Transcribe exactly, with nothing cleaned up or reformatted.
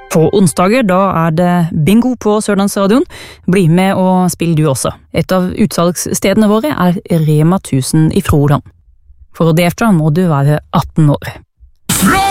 På onsdager da er det bingo på Sørlandsradion. Bli med og spill du også. Et av utsalgsstedene våre er Rema tusen i Froland. For å delta må du være atten år.